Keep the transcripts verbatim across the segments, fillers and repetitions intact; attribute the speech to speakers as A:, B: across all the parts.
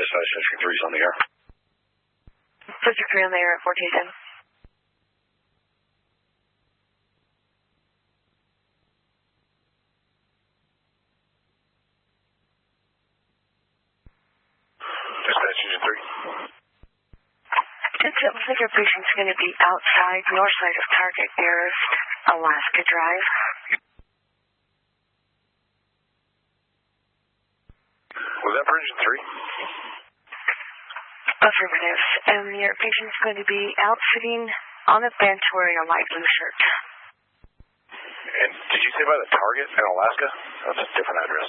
A: size District three's on the air.
B: District three on the air at fourteen ten.
A: Dispatch District three.
B: It looks like your patient's going to be outside, north side of target, nearest Alaska Drive.
A: Was that for engine three?
B: Affirmative. And your patient's going to be out sitting on a bench wearing a light blue shirt.
A: And did you say by the target in Alaska? That's a different address.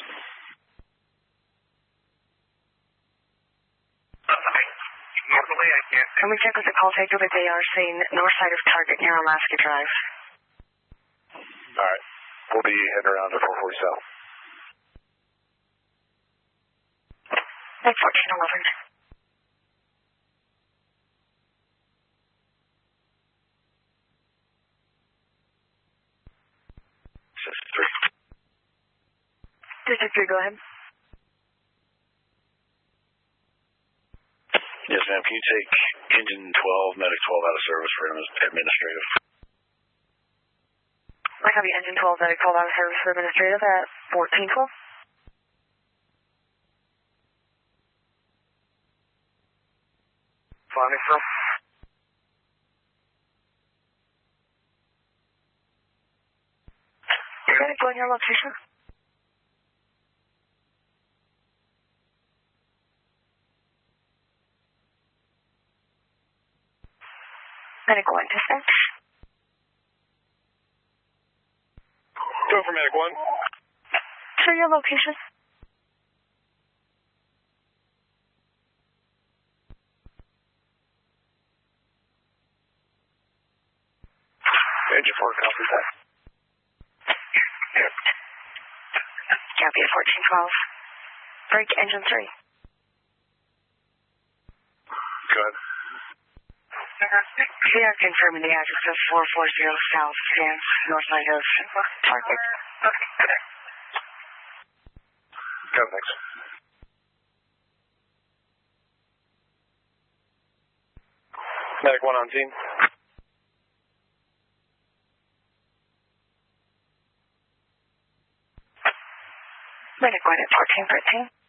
C: Normally I can't.
B: Can we check with the call taker that they are saying north side of target near Alaska Drive?
A: All right. We'll be heading around to four forty South.
B: At fourteen eleven.
A: District three.
B: District three, go ahead.
A: Yes, ma'am. Can you take engine twelve, medic twelve out of service for administrative?
B: I have the engine twelve, medic twelve out of service for administrative at fourteen twelve.
C: Finding from?
B: You're going to go in your location? Medic one, dispatch.
C: Go for medic one.
B: Sure, your location?
A: Engine four, copy that.
B: Copy at fourteen twelve. Break engine three.
A: Go ahead.
B: We are confirming the address of four forty South Stance, north side of target.
A: Go, thanks.
C: Medic one on scene.
B: Medic one at fourteen thirteen.